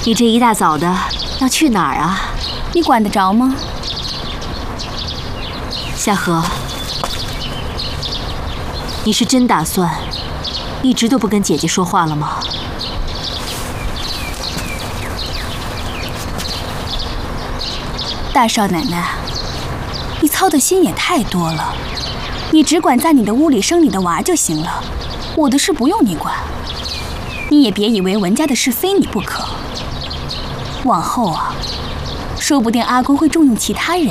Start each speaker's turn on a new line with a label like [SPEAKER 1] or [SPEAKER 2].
[SPEAKER 1] 你这一大早的要去哪儿啊？
[SPEAKER 2] 你管得着吗？
[SPEAKER 1] 夏荷，你是真打算一直都不跟姐姐说话了吗？
[SPEAKER 2] 大少奶奶，你操的心也太多了。你只管在你的屋里生你的娃就行了，我的事不用你管。你也别以为文家的事非你不可。往后啊，说不定阿公会重用其他人，